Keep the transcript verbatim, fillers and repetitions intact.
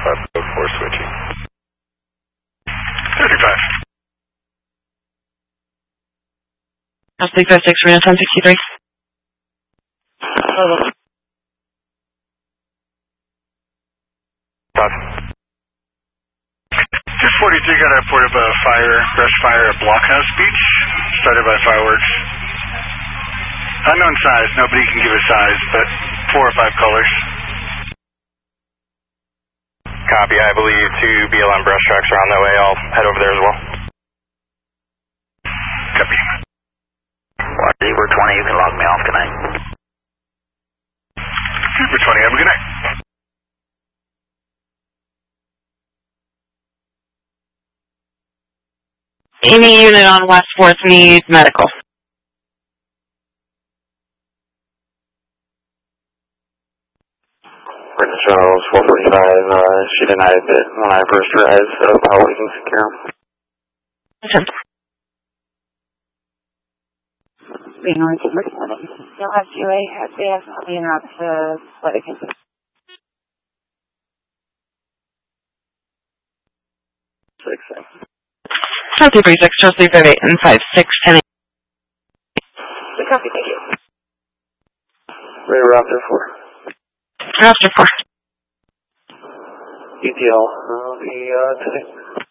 five oh four switching. thirty-five. House three five six, Reno ten sixty-three. Five. two forty-three got a report of a fire, brush fire at Blockhouse Beach, started by fireworks. Unknown size, nobody can give a size, but four or five colors. Copy, I believe two B L M brush trucks are on their way. I'll head over there as well. Copy. We're twenty, you can log me off, good night. Super twenty, have a good night. Any unit on West fourth needs medical. Brittany Charles, four forty-five, uh, she denied it when I first arrived, so how we can secure them. Listen. Being on to Brittany. You'll have to have to have something out to what it can do. Six, six. House three three six, Charles three five eight, and five six ten eight. The copy, thank you. Radar after four. After four. E T L, uh, the, uh, today.